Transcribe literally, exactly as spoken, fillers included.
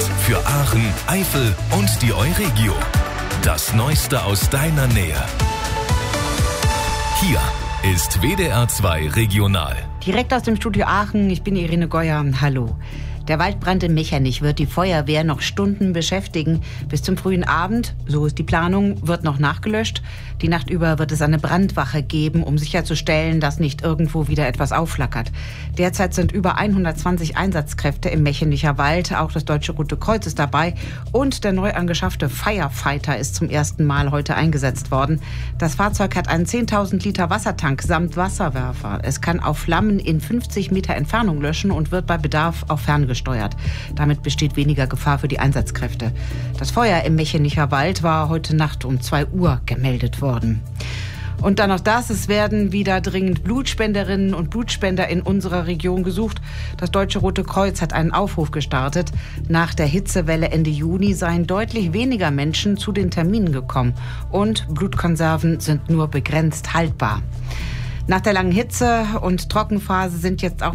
Für Aachen, Eifel und die Euregio. Das Neueste aus deiner Nähe. Hier ist W D R zwei Regional. Direkt aus dem Studio Aachen, ich bin Irene Geuer. Hallo. Der Waldbrand in Mechernich wird die Feuerwehr noch Stunden beschäftigen. Bis zum frühen Abend, so ist die Planung, wird noch nachgelöscht. Die Nacht über wird es eine Brandwache geben, um sicherzustellen, dass nicht irgendwo wieder etwas aufflackert. Derzeit sind über hundertzwanzig Einsatzkräfte im Mechenicher Wald. Auch das Deutsche Rote Kreuz ist dabei. Und der neu angeschaffte Firefighter ist zum ersten Mal heute eingesetzt worden. Das Fahrzeug hat einen zehntausend Liter Wassertank samt Wasserwerfer. Es kann auf Flammen in fünfzig Meter Entfernung löschen und wird bei Bedarf auch ferngesteuert. Damit besteht weniger Gefahr für die Einsatzkräfte. Das Feuer im Mechenicher Wald war heute Nacht um zwei Uhr gemeldet worden. Und dann noch das, es werden wieder dringend Blutspenderinnen und Blutspender in unserer Region gesucht. Das Deutsche Rote Kreuz hat einen Aufruf gestartet. Nach der Hitzewelle Ende Juni seien deutlich weniger Menschen zu den Terminen gekommen. Und Blutkonserven sind nur begrenzt haltbar. Nach der langen Hitze- und Trockenphase sind jetzt auch